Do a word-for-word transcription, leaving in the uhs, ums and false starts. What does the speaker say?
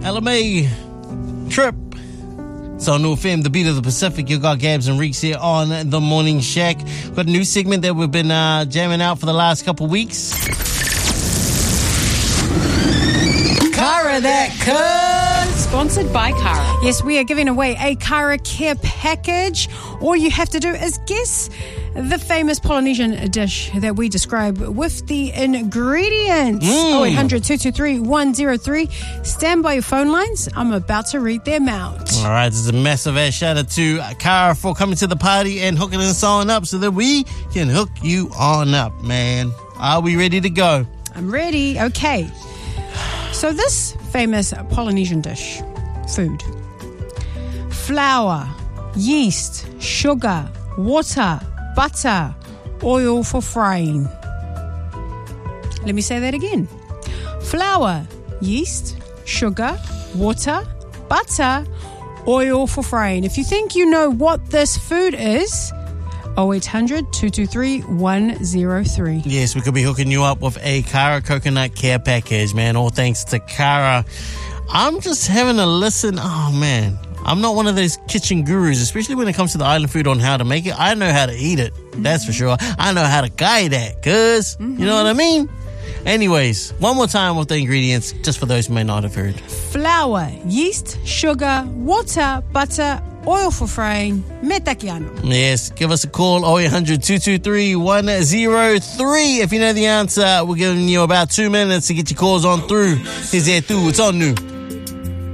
L M A, Trip. It's on New F M, the beat of the Pacific. You got Gabs and Reeks here on The Morning Shack. Got a new segment that we've been uh, jamming out for the last couple of weeks. Kara That Cuz. Sponsored by Kara. Yes, we are giving away a Kara Care package. All you have to do is guess the famous Polynesian dish that we describe with the ingredients. Mm. oh eight hundred, two two three, one oh three. Stand by your phone lines. I'm about to read them out. All right, this is a massive ass shout out to Kara for coming to the party and hooking us on up so that we can hook you on up, man. Are we ready to go? I'm ready. Okay. So this famous Polynesian dish, food. Flour, yeast, sugar, water, butter, oil for frying. Let me say that again. Flour, yeast, sugar, water, butter, oil for frying. If you think you know what this food is, oh eight hundred, two two three, one oh three. Yes, we could be hooking you up with a Kara Coconut Care package, man. All thanks to Kara. I'm just having a listen. Oh, man. I'm not one of those kitchen gurus, especially when it comes to the island food on how to make it. I know how to eat it. That's for sure. I know how to guide that, cuz. Mm-hmm. You know what I mean? Anyways, one more time with the ingredients, just for those who may not have heard. Flour, yeast, sugar, water, butter, oil for frying, metakiano. Yes, give us a call, oh eight hundred, two two three, one oh three. If you know the answer, we're giving you about two minutes to get your calls on through. Here's there through. It's on new.